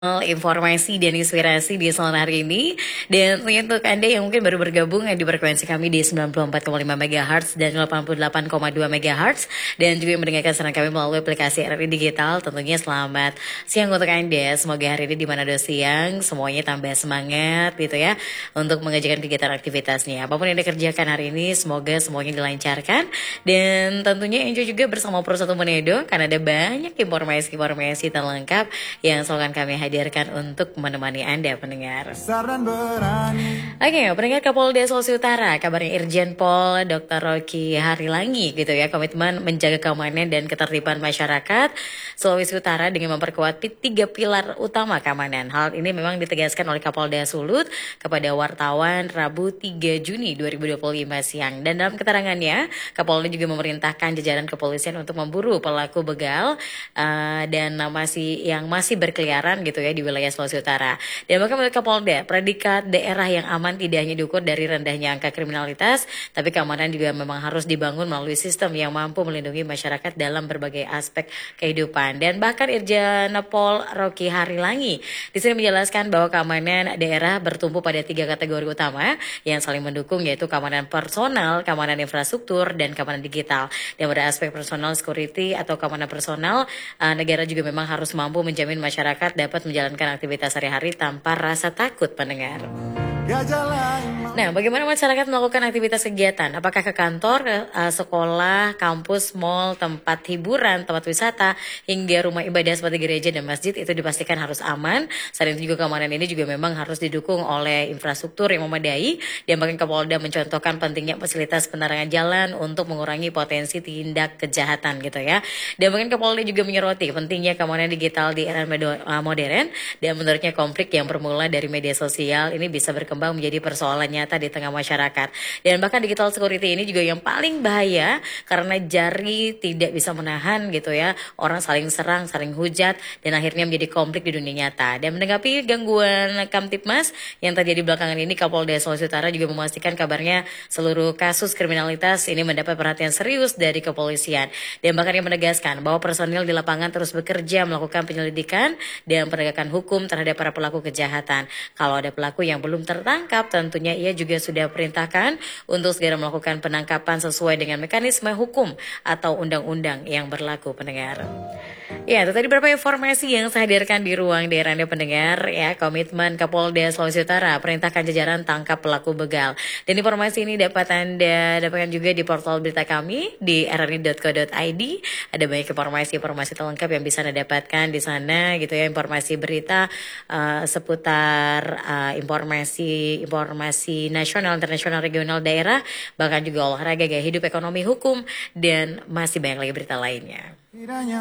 Informasi dan inspirasi di sore hari ini. Dan tentunya untuk Anda yang mungkin baru bergabung di frekuensi kami di 94,5 MHz dan 88,2 MHz dan juga yang mendengarkan siaran kami melalui aplikasi RRI Digital, tentunya selamat siang untuk Anda. Semoga hari ini di mana ada siang semuanya tambah semangat gitu ya untuk mengerjakan kegiatan aktivitasnya. Apapun yang dikerjakan hari ini semoga semuanya dilancarkan dan tentunya enjoy juga bersama Pro 1 Manedo karena ada banyak informasi-informasi terlengkap yang selalu kami hadirkan untuk menemani Anda pendengar. Oke, pendengar Kapolda Sulawesi Utara, kabarnya Irjen Pol Dr. Rocky Harilangi gitu ya, komitmen menjaga keamanan dan ketertiban masyarakat Sulawesi Utara dengan memperkuat 3 pilar utama keamanan. Hal ini memang ditegaskan oleh Kapolda Sulut kepada wartawan Rabu 3 Juni 2025 siang. Dan dalam keterangannya, Kapolda juga memerintahkan jajaran kepolisian untuk memburu pelaku begal dan masih berkeliaran gitu ya di wilayah Sulawesi Utara. Dan bahkan menurut Kapolda, predikat daerah yang aman tidak hanya diukur dari rendahnya angka kriminalitas, tapi keamanan juga memang harus dibangun melalui sistem yang mampu melindungi masyarakat dalam berbagai aspek kehidupan. Dan bahkan Irjen Pol Rocky Harilangi di sini menjelaskan bahwa keamanan daerah bertumpu pada 3 kategori utama yang saling mendukung, yaitu keamanan personal, keamanan infrastruktur, dan keamanan digital. Dan pada aspek personal security atau keamanan personal, negara juga memang harus mampu menjamin masyarakat dapat menjalankan aktivitas sehari-hari tanpa rasa takut pendengar. Nah, bagaimana masyarakat melakukan aktivitas kegiatan? Apakah ke kantor, sekolah, kampus, mal, tempat hiburan, tempat wisata, hingga rumah ibadah seperti gereja dan masjid itu dipastikan harus aman. Selain itu juga keamanan ini juga memang harus didukung oleh infrastruktur yang memadai. Dan bahkan Kapolda mencontohkan pentingnya fasilitas penerangan jalan untuk mengurangi potensi tindak kejahatan gitu ya. Dan bahkan Kapolda juga menyoroti pentingnya keamanan digital di era modern. Dan menurutnya konflik yang bermula dari media sosial ini bisa berkembang menjadi persoalan nyata di tengah masyarakat. Dan bahkan digital security ini juga yang paling bahaya karena jari tidak bisa menahan gitu ya. Orang saling serang, saling hujat dan akhirnya menjadi konflik di dunia nyata. Dan menanggapi gangguan Kamtibmas yang terjadi belakangan ini, Kapolda Sulawesi Utara juga memastikan kabarnya seluruh kasus kriminalitas ini mendapat perhatian serius dari kepolisian. Dan bahkan ia menegaskan bahwa personil di lapangan terus bekerja melakukan penyelidikan dan penegakan hukum terhadap para pelaku kejahatan. Kalau ada pelaku yang belum tertangkap, tentunya ia juga sudah perintahkan untuk segera melakukan penangkapan sesuai dengan mekanisme hukum atau undang-undang yang berlaku pendengar. Ya, itu tadi beberapa informasi yang saya hadirkan di ruang daerah Anda pendengar ya. Komitmen Kapolda Sulawesi Utara, perintahkan jajaran tangkap pelaku begal. Dan informasi ini dapat Anda dapatkan juga di portal berita kami di rri.co.id. Ada banyak informasi terlengkap yang bisa Anda dapatkan di sana gitu ya, informasi berita seputar informasi nasional, internasional, regional, daerah, bahkan juga olahraga, gaya hidup, ekonomi, hukum, dan masih banyak lagi berita lainnya.